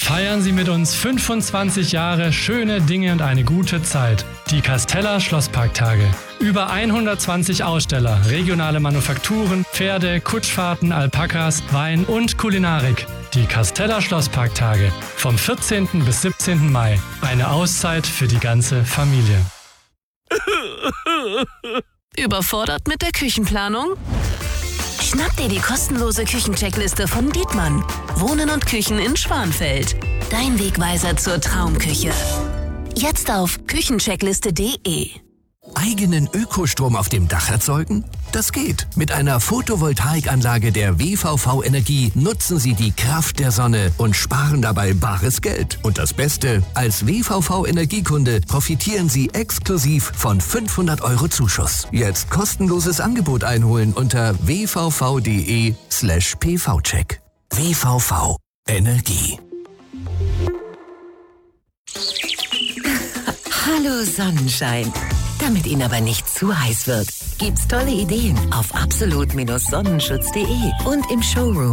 Feiern Sie mit uns 25 Jahre schöne Dinge und eine gute Zeit. Die Casteller Schlossparktage. Über 120 Aussteller, regionale Manufakturen, Pferde, Kutschfahrten, Alpakas, Wein und Kulinarik. Die Casteller Schlossparktage. Vom 14. bis 17. Mai. Eine Auszeit für die ganze Familie. Überfordert mit der Küchenplanung? Schnapp dir die kostenlose Küchencheckliste von Dietmann. Wohnen und Küchen in Schwanfeld. Dein Wegweiser zur Traumküche. Jetzt auf küchencheckliste.de. Eigenen Ökostrom auf dem Dach erzeugen? Das geht. Mit einer Photovoltaikanlage der WVV Energie nutzen Sie die Kraft der Sonne und sparen dabei bares Geld. Und das Beste, als WVV Energiekunde profitieren Sie exklusiv von 500 € Zuschuss. Jetzt kostenloses Angebot einholen unter wvv.de/pvcheck. WVV Energie. Hallo Sonnenschein. Damit Ihnen aber nicht zu heiß wird, gibt's tolle Ideen auf absolut-sonnenschutz.de und im Showroom.